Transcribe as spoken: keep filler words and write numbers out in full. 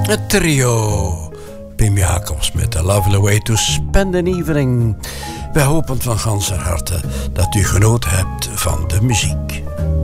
Het trio Pim Jacobs met A Lovely Way to Spend an Evening. Wij hopen van ganser harte dat u genoten hebt van de muziek.